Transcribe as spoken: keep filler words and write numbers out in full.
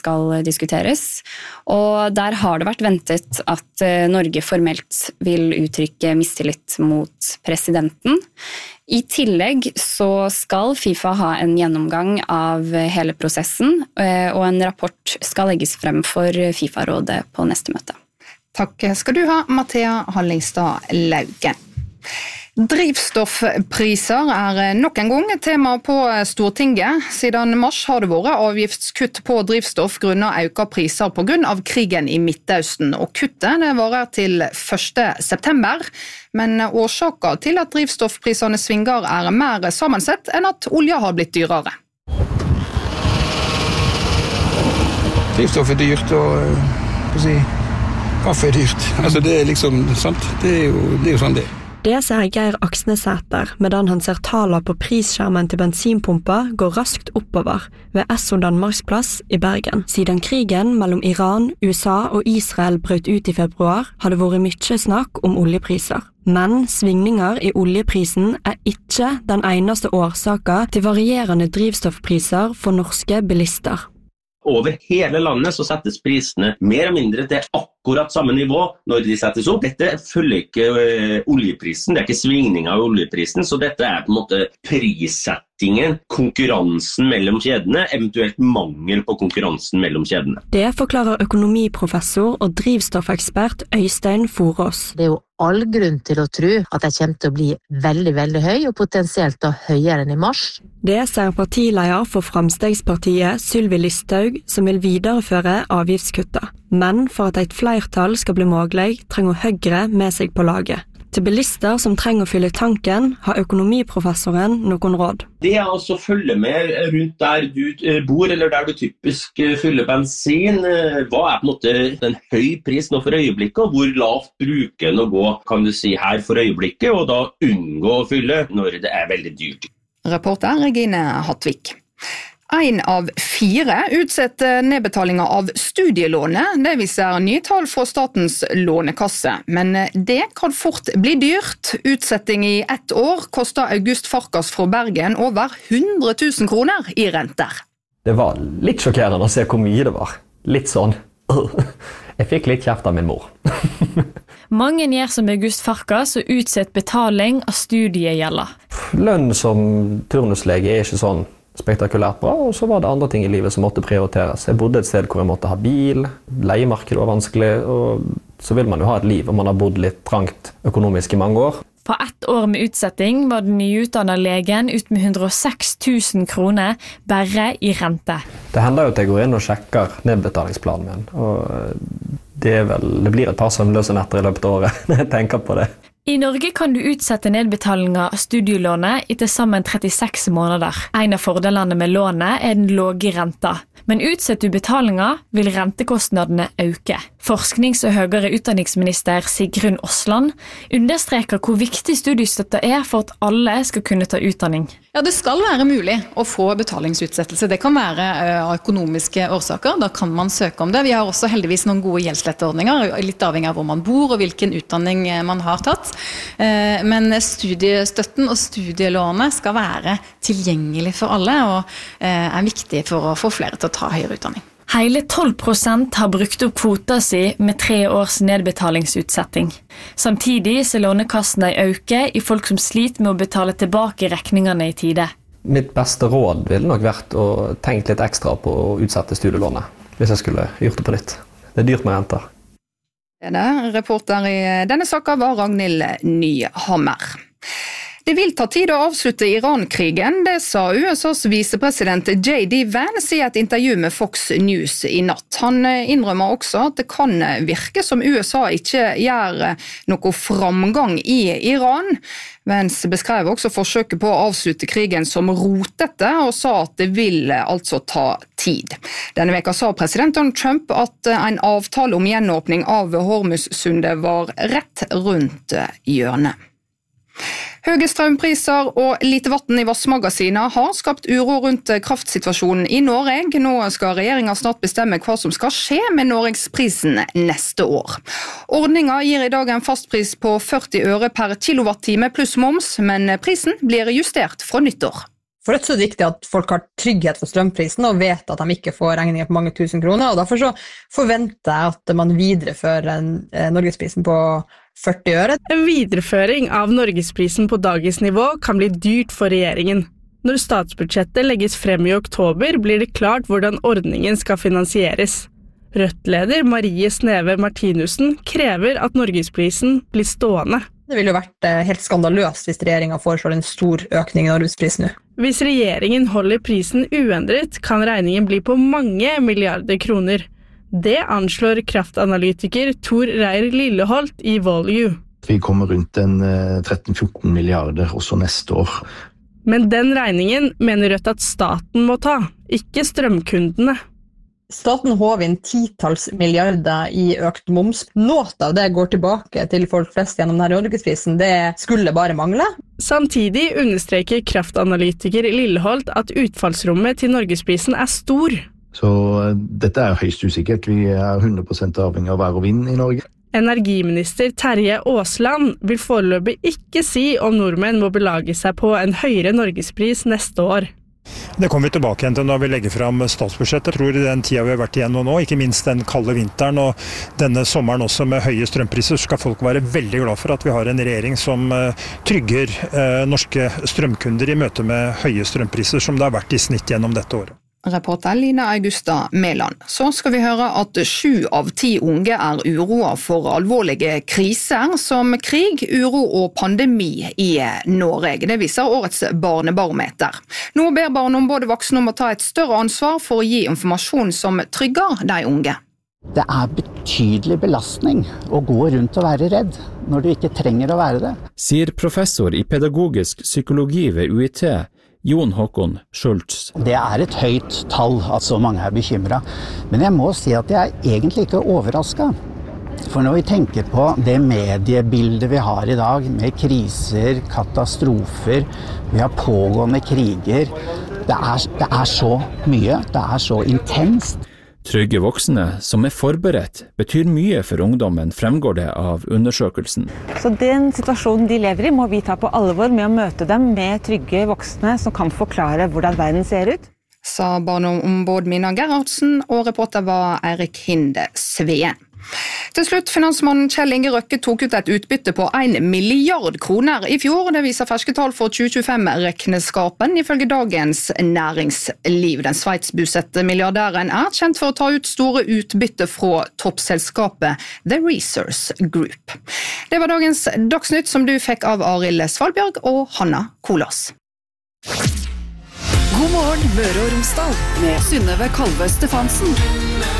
skal diskuteres. Og der har det vært ventet at Norge formelt vil uttrykke mistillit mot presidenten. I tillegg så skal FIFA ha en gjennomgang av hele prosessen, og en rapport skal legges frem for FIFA-rådet på neste møte. Takk skal du ha, Mathea Hallingstad Laugen. Drivstoffpriser er nok en gang tema på Stortinget. Siden mars har det vært avgiftskutt på drivstoff grunnet økte priser på grunn av krigen i Midtøsten, og kuttet det varer til første september. Men årsaken til at drivstoffprisene svinger er mer sammensett enn at olja har blitt dyrere. Drivstoff er dyrt, og hva si, kaffe er dyrt. Altså det er liksom sant. Det er jo, det er jo sånn det er. Det ser Geir Aksnesæter, medan han ser taler på prisskjermen til bensinpumper går raskt oppover ved Esso Danmarksplass i Bergen. Siden krigen mellom Iran, U S A og Israel brøt ut i februar, har det vært mye snakk om oljepriser. Men svingninger i oljeprisen er ikke den eneste årsaken til varierende drivstoffpriser for norske bilister. Over hele landet så settes prisene mer og mindre til akkurat samme nivå når de settes opp. Dette følger ikke uh, oljeprisen, det er ikke svingninger av oljeprisen, så dette er på en måte prissettingen, konkurransen mellom kjedene, eventuelt mangel på konkurransen mellom kjedene. Det forklarer økonomiprofessor og drivstoffekspert Øystein Forås. Det er jo all grunn til å tro at det kommer til å bli veldig, veldig høy, og potensielt da høyere enn i mars. Det ser partileder for Framstegspartiet, Sylvi Listhaug, som vil videreføre avgiftskuttet. Men for at et flertall skal bli mulig, trenger Høyre med seg på laget. Til bilister som trenger å fylle tanken, har økonomiprofessoren noen råd. Det er altså å følge med rundt der du bor, eller der du typisk fyller bensin. Hva er på en måte en høy pris nå for øyeblikket, og hvor lavt bruker den å gå, kan du si, her for øyeblikket, og da unngå å fylle når det er veldig dyrt. Reporter Regine Hattvik. En av fire utsetter nedbetalinger av studielånet, det viser nye tall fra Statens lånekasse. Men det kan fort bli dyrt. Utsetting i ett år koster August Farkas fra Bergen over hundre tusen kroner i renter. Det var litt sjokkerende å se hvor mye det var. Litt sånn. Jeg fikk litt kjeft av min mor. Mange gjør som August Farkas og utsett betaling av studiegjelda. Lønn som turnuslege er ikke sånn spektakulært bra, og så var det andre ting i livet som måtte prioriteres. Jeg bodde et sted hvor jeg måtte ha bil, leiemarkedet var vanskelig, og så vil man jo ha et liv, og man har bodd litt trangt økonomisk i mange år. På ett år med utsetting var den nyutdannede legen ut med hundre og seks tusen kroner bare i rente. Det hender jo at jeg går inn og sjekker nedbetalingsplanen min, og det, er vel, det blir et par søvnløse netter i løpet av året når jeg tenker på det. I Norge kan du utsette nedbetalinger av studielånet i til sammen trettiseks måneder. En av fordelene med lånet er den låge renta. Men utsetter du betalinger, vil rentekostnadene øke. Forsknings- og høyere utdanningsminister Sigrun Osland understreker hvor viktig studiestøtte er for at alle skal kunne ta utdanning. Ja, det skal være mulig å få betalingsutsettelse. Det kan være av økonomiske årsaker. Da kan man søke om det. Vi har også heldigvis noen gode gjeldsletteordninger, litt avhengig av hvor man bor og hvilken utdanning man har tatt. Men studiestøtten og studielånet skal være tilgjengelig for alle og er viktig for å få flere til å ta høyere utdanning. Hele tolv prosent har brukt opp kvota si med tre års nedbetalingsutsetting. Samtidig så lånekassen ei øke i folk som sliter med å betale tilbake rekningene i tide. Mitt beste råd ville nok vært å tenke litt ekstra på å utsette studielånet, hvis jeg skulle gjort det på nytt. Det er dyrt med renter. Det er reporter i denne saken var Ragnhild Nyhammer. Det vil ta tid å avslutte Iran-krigen, det sa U S A's visepresident J D Vance i et intervju med Fox News i natt. Han innrømmer også at det kan virke som U S A ikke gjør noe framgang i Iran. Vance beskrev også forsøket på å avslutte krigen som rotete, og sa at det vil altså ta tid. Denne veka sa president Donald Trump at en avtale om gjenåpning av Hormuzsundet var rett rundt hjørnet. Høye strømpriser og lite vann i vassmagasiner har skapt uro rundt kraftsituasjonen i Norge. Nå skal regjeringen snart bestemme hva som skal skje med Norgesprisen neste år. Ordningen gir i dag en fastpris på førti øre per kilowattime pluss moms, men prisen blir justert fra nyttår. For Rødt så er det viktig at folk har trygghet for strømprisen og vet at de ikke får regninger på mange tusen kroner, og derfor så forventer jeg at man viderefører en, eh, Norgesprisen på førti øre. En videreføring av Norgesprisen på dagens nivå kan bli dyrt for regjeringen. Når statsbudsjettet legges frem i oktober, blir det klart hvordan ordningen skal finansieres. Rødt-leder Marie Sneve Martinussen krever at Norgesprisen blir stående. Det ville jo vært helt skandaløst hvis regjeringen foreslår en stor økning i Norgesprisen nå. Hvis regjeringen holder prisen uendret, kan regningen bli på mange milliarder kroner. Det anslår kraftanalytiker Tor Reir Lilleholt i Volue. Vi kommer rundt en tretten fjorten milliarder også neste år. Men den regningen mener Rødt at staten må ta, ikke strømkundene. Staten håver inn titalls milliarder i økt moms. Noe av det går tilbake til folk flest gjennom denne Norgesprisen. Det skulle bare mangle. Samtidig understreker kraftanalytiker Lilleholt at utfallsrommet til Norgesprisen er stor. Så dette er høyst usikkert. Vi er hundre prosent avhengig av vær og vind i Norge. Energiminister Terje Aasland vil foreløpig ikke si om nordmenn må belage seg på en høyere Norgespris neste år. Det kommer vi tilbake igjen til når vi legger frem statsbudsjettet. Jeg tror i den tida vi har vært igjen nå, ikke minst den kalde vinteren og denne sommeren også med høye strømpriser, så skal folk være veldig glad for at vi har en regjering som trygger eh, norske strømkunder i møte med høye strømpriser, som det har vært i snitt gjennom dette året. Reporter Line Augusta Mæland. Så skal vi høre at sju av ti unge er uroa for alvorlige kriser som krig, uro og pandemi i Norge. Det viser årets barnebarometer. Nå ber Barneombudet voksne om å ta et større ansvar for å gi informasjon som trygger de unge. Det er betydelig belastning å gå rundt og være redd når du ikke trenger å være det. Sier professor i pedagogisk psykologi ved U I T, Jon Håkon Schultz. Det er et høyt tall at så mange er bekymret, men jeg må si at jeg er egentlig ikke overrasket. For når vi tenker på det mediebildet vi har i dag, med kriser, katastrofer, vi har pågående kriger, det er, det er så mye, det er så intenst. Trygge voksne som er forberedt betyr mye for ungdommen, fremgår det av undersøkelsen. Så den situasjonen de lever i må vi ta på alvor med å møte dem med trygge voksne som kan forklare hvordan verden ser ut. Sa barneombud Mina Gerhardsen, og reporter var Eirik Hinde Sveen. Til slutt, finansmannen Kjell Inge Røkke tok ut et utbytte på en milliard kroner i fjor. Det viser ferske tall for tjue tjuefem-rekneskapen ifølge Dagens Næringsliv. Den sveitsbosette milliardæren er kjent for å ta ut store utbytte fra toppselskapet The Resource Group. Det var dagens Dagsnytt som du fikk av Arild Svalbjørg og Hanna Kolas. God morgen, Møre og Romsdal, med Synnøve Kalve Stefansen.